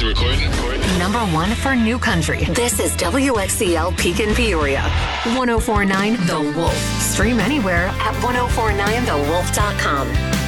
recording. Number 1 for New Country. This is WXCL Pekin Peoria. 1049 The Wolf. Stream anywhere at 1049thewolf.com.